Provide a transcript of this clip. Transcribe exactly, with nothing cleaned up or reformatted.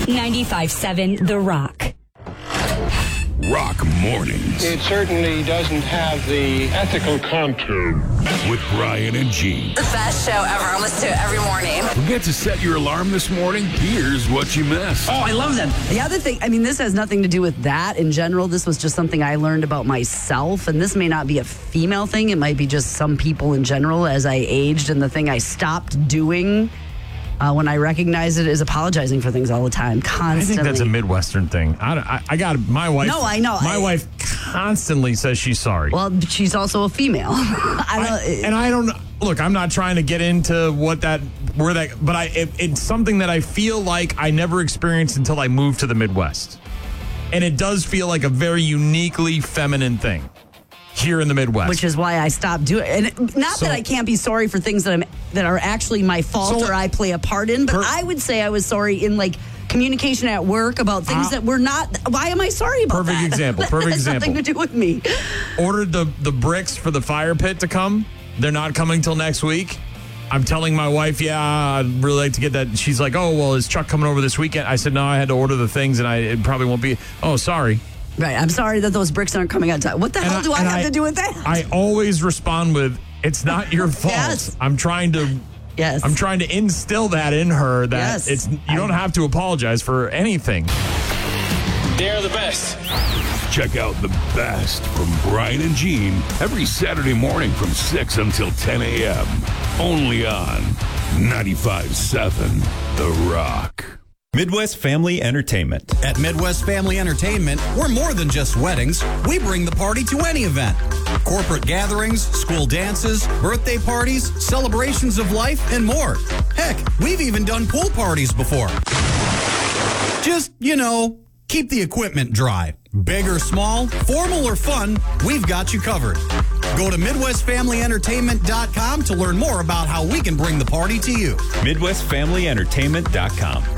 ninety-five seven The Rock. Rock Mornings. It certainly doesn't have the ethical contour. With Brian and Gene. The best show ever. I listen to it every morning. Forget to set your alarm this morning? Here's what you missed. Oh, I love them. The other thing, I mean, this has nothing to do with that in general. This was just something I learned about myself. And this may not be a female thing. It might be just some people in general as I aged. And the thing I stopped doing Uh, when I recognize it is apologizing for things all the time, constantly. I think that's a Midwestern thing. I, I, I got my wife. No, I know. My I, wife constantly says she's sorry. Well, she's also a female. I don't, I, and I don't look. I'm not trying to get into what that where that, but I it, it's something that I feel like I never experienced until I moved to the Midwest, and it does feel like a very uniquely feminine thing here in the Midwest, which is why I stopped doing it. And not so, that I can't be sorry for things that I'm that are actually my fault so, or I play a part in, but per, I would say I was sorry in like communication at work about things uh, that were not. Why am I sorry about perfect that? Example, perfect that has example. Nothing to do with me. Ordered the the bricks for the fire pit to come. They're not coming till next week. I'm telling my wife, yeah, I'd really like to get that. She's like, oh, well, is Chuck coming over this weekend? I said, no, I had to order the things, and I it probably won't be. Oh, sorry. Right, I'm sorry that those bricks aren't coming on time. What the and hell I, do I have I, to do with that? I always respond with, "It's not your fault." Yes. I'm trying to, yes, I'm trying to instill that in her that yes. it's you don't have to apologize for anything. They're the best. Check out the best from Brian and Gene every Saturday morning from six until ten a.m. Only on ninety-five seven The Rock. Midwest Family Entertainment. At Midwest Family Entertainment, we're more than just weddings. We bring the party to any event. Corporate gatherings, school dances, birthday parties, celebrations of life, and more. Heck, we've even done pool parties before. Just, you know, keep the equipment dry. Big or small, formal or fun, we've got you covered. Go to Midwest Family Entertainment dot com to learn more about how we can bring the party to you. Midwest Family Entertainment dot com.